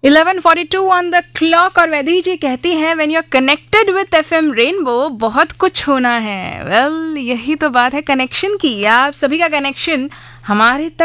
11:42 on the clock और वैदेही जी कहती हैं when you are connected with FM rainbow बहुत कुछ होना है। वेल, यही तो बात है कनेक्शन की। आप सभी का कनेक्शन हमारे तक